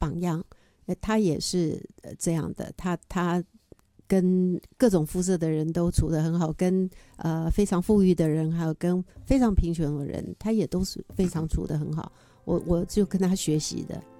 榜样。他也是这样的，他跟各种肤色的人都处得很好，跟非常富裕的人，还有跟非常贫穷的人，他也都是非常处得很好。我就跟他学习的。